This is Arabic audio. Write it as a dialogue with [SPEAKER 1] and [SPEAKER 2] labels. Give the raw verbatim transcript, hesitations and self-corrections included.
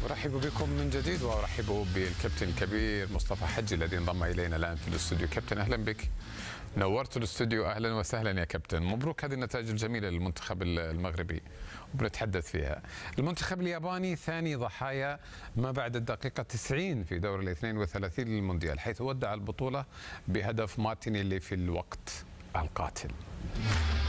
[SPEAKER 1] أرحب بكم من جديد وأرحب بالكابتن الكبير مصطفى حجي الذي انضم إلينا الآن في الاستوديو. كابتن أهلا بك، نورت الاستوديو. أهلا وسهلا يا كابتن، مبروك هذه النتائج الجميلة للمنتخب المغربي وبنتحدث فيها. المنتخب الياباني ثاني ضحايا ما بعد الدقيقة تسعين في دور الاثنين وثلاثين للمونديال، حيث ودع البطولة بهدف مارتينيلي في الوقت القاتل.